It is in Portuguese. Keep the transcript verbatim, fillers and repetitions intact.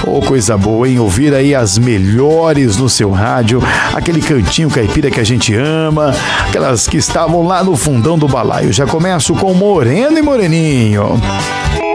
Oh, coisa boa, hein? Ouvir aí as melhores no seu rádio, aquele cantinho caipira que a gente ama, aquelas que estavam lá no fundão do balaio. Já começo com Moreno e Moreninho.